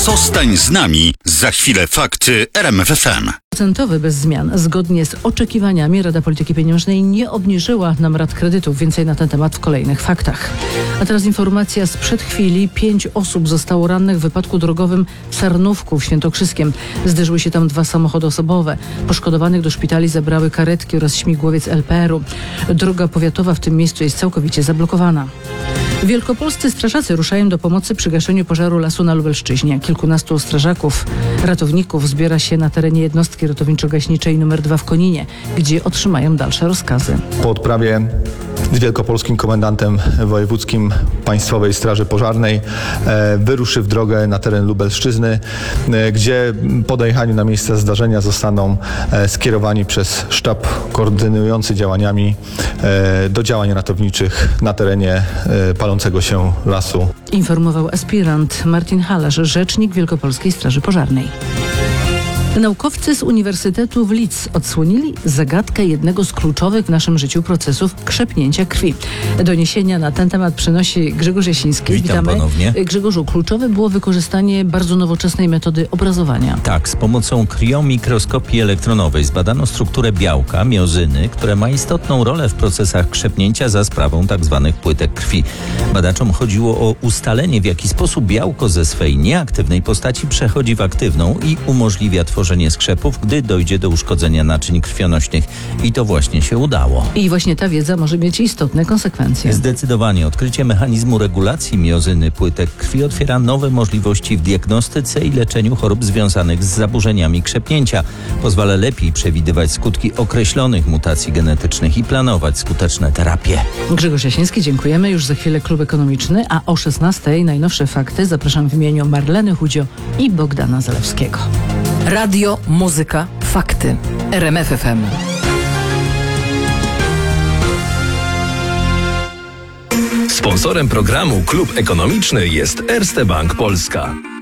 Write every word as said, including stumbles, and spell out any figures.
Zostań z nami. Za chwilę fakty R M F F M. Procentowy bez zmian. Zgodnie z oczekiwaniami Rada Polityki Pieniężnej nie obniżyła nam rat kredytów. Więcej na ten temat w kolejnych faktach. A teraz informacja sprzed chwili. Pięć osób zostało rannych w wypadku drogowym w Sarnówku w Świętokrzyskiem. Zderzyły się tam dwa samochody osobowe. Poszkodowanych do szpitali zabrały karetki oraz śmigłowiec L P R u. Droga powiatowa w tym miejscu jest całkowicie zablokowana. Wielkopolscy strażacy ruszają do pomocy przy gaszeniu pożaru lasu na Lubelszczyźnie. Kilkunastu strażaków, ratowników zbiera się na terenie jednostki ratowniczo-gaśniczej numer dwa w Koninie, gdzie otrzymają dalsze rozkazy. Po odprawie z wielkopolskim komendantem wojewódzkim Państwowej Straży Pożarnej e, wyruszy w drogę na teren Lubelszczyzny, e, gdzie po dojechaniu na miejsce zdarzenia zostaną e, skierowani przez sztab koordynujący działaniami e, do działań ratowniczych na terenie e, palącego się lasu. Informował aspirant Martin Halarz, rzecznik Wielkopolskiej Straży Pożarnej. Naukowcy z Uniwersytetu w Leeds odsłonili zagadkę jednego z kluczowych w naszym życiu procesów krzepnięcia krwi. Doniesienia na ten temat przynosi Grzegorz Jasiński. Witam Witamy. ponownie. Grzegorzu, kluczowe było wykorzystanie bardzo nowoczesnej metody obrazowania. Tak, z pomocą kriomikroskopii elektronowej zbadano strukturę białka, miozyny, które ma istotną rolę w procesach krzepnięcia za sprawą tzw. płytek krwi. Badaczom chodziło o ustalenie, w jaki sposób białko ze swej nieaktywnej postaci przechodzi w aktywną i umożliwia tworzenie skrzepów, gdy dojdzie do uszkodzenia naczyń krwionośnych. I to właśnie się udało. I właśnie ta wiedza może mieć istotne konsekwencje. Zdecydowanie odkrycie mechanizmu regulacji miozyny płytek krwi otwiera nowe możliwości w diagnostyce i leczeniu chorób związanych z zaburzeniami krzepnięcia. Pozwala lepiej przewidywać skutki określonych mutacji genetycznych i planować skuteczne terapie. Grzegorz Jasiński, dziękujemy. Już za chwilę Klub Ekonomiczny, a o szesnastej najnowsze fakty. Zapraszam w imieniu Marleny Chudzio i Bogdana Zalewskiego. Radio, muzyka, fakty. R M F F M. Sponsorem programu Klub Ekonomiczny jest Erste Bank Polska.